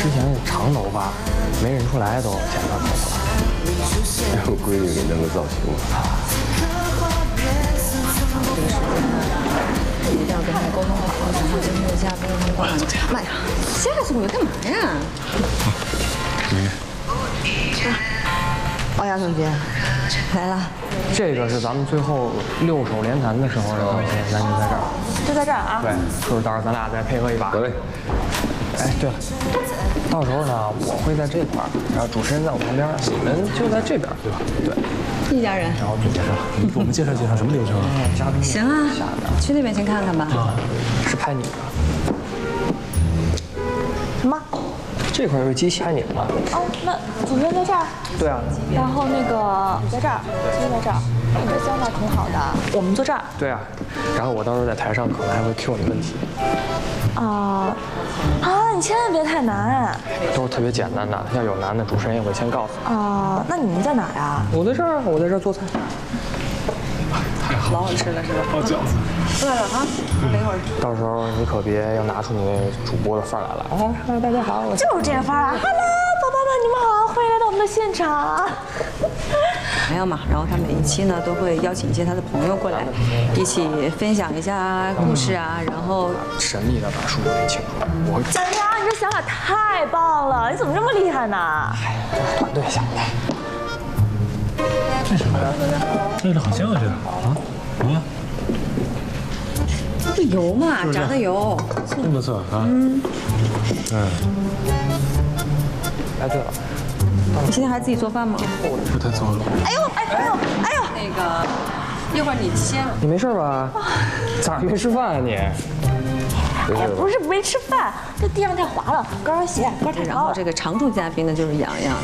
之前是长头发，没认出来都剪到头发。 让闺女给弄个造型吧。 这个时间呢，一定要跟他们沟通好，想要今天的嘉宾能帮忙。妈呀，吓死我了，干嘛呀？欧阳总监来了。 这个是咱们最后6手联弹的时候的东西，咱就在这儿。 就在这儿啊。 对，就是到时候咱俩再配合一把。 得嘞。 哎，对了，到时候呢，我会在这块儿，然后主持人在我旁边，你们就在这边，对吧？对。 一家人。 然后主持人， 我们介绍介绍什么流程？ 嘉宾行啊， 下边去那边先看看吧。 是拍你的。 什么？ 这块有机器拍你的吗？ 哦，那主持人在这儿。 对啊。 然后那个你在这儿，就在这儿。你这想法挺好的，我们坐这儿。 对啊。然后我到时候在台上可能还会 Q 你问题。 你千万别太难。 都是特别简单的，要有难的，主持人也会先告诉你。 那你们在哪儿呀？ 我在这儿，我在这儿做菜。 老好吃了是吧？ 包饺子。 饿了啊，等一会儿。 到时候你可别要拿出你那主播的范儿来了。Hello， 大家好，我就是这范儿啊 ！Hello，宝宝们，你们好，欢迎来到我们的现场。 朋友嘛，然后他每一期呢都会邀请一些他的朋友过来，一起分享一下故事啊，然后神秘的把书给请出来。我小杨，你这想法太棒了，你怎么这么厉害呢？ 团队想的。 这什么呀？这个好香啊，这个啊。 这油嘛，炸的油， 真不错啊。 哎，对了， 你今天还自己做饭吗？ 不太做了。 哎呦！ 那个，一会儿你先。 你没事吧？早上没吃饭啊你？ 哎，不是没吃饭，这地上太滑了，高跟鞋跟太高了。 然后这个常驻嘉宾呢就是洋洋，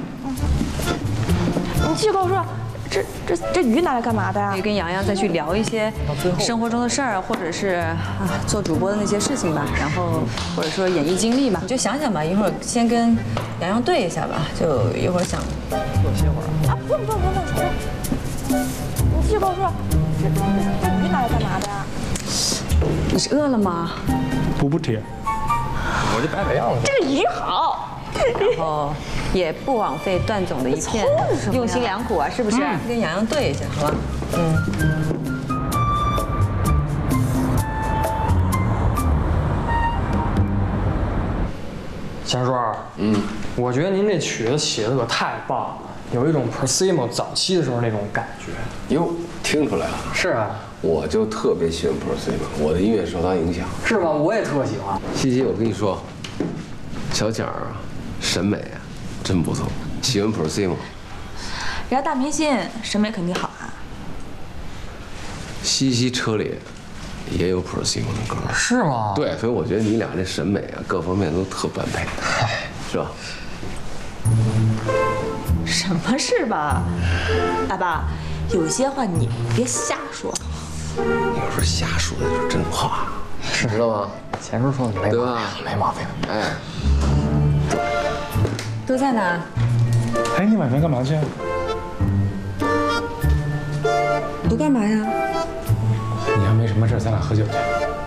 你继续跟我说，这鱼拿来干嘛的呀可以？跟洋洋再去聊一些生活中的事儿，或者是做主播的那些事情吧，然后或者说演艺经历吧，你就想想吧，一会儿先跟洋洋对一下吧，就一会儿想我歇会儿。 不用，你继续跟我说，这鱼拿来干嘛的呀？ 你是饿了吗？ 不贴。 我就摆摆样子。 这个鱼好。 然后也不枉费段总的一片用心良苦啊，是不是？跟洋洋对一下，好吧？ 贤叔，我觉得您这曲子写的可太棒了，有一种 Persimo 早期的时候那种感觉。 哟，听出来了。 是啊。 我就特别喜欢 Persimo， 我的音乐受他影响。 是吗？我也特喜欢。 西西，我跟你说，小蒋啊，审美啊，真不错，喜欢 Persimo。 人家大明星审美肯定好啊。 西西车里也有 Persimo 的歌。 是吗？ 对，所以我觉得你俩这审美啊，各方面都特般配，是吧？ 什么是吧？阿爸，有些话你别瞎说。 有时候瞎说的就是真话，知道吗？ 贤叔说的没对吧？ 没毛病。 哎， 都在哪？ 哎，你晚上干嘛去啊？ 都干嘛呀？ 你要没什么事，咱俩喝酒去。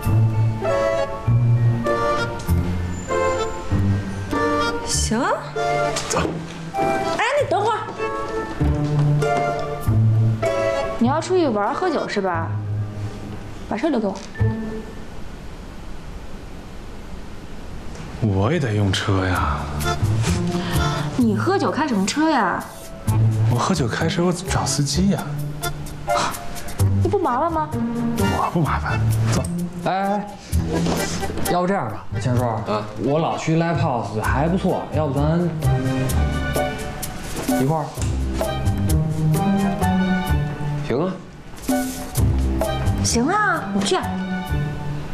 行啊。 走。 哎，你等会儿。你要出去玩喝酒是吧？把车留给我。 我也得用车呀。 你喝酒开什么车呀？ 我喝酒开车，我找司机呀。 你不麻烦吗？ 我不麻烦，走。 哎，要不这样吧，贤叔我老去 live house 还不错，要不咱一块儿？ 行啊。 行啊，我去。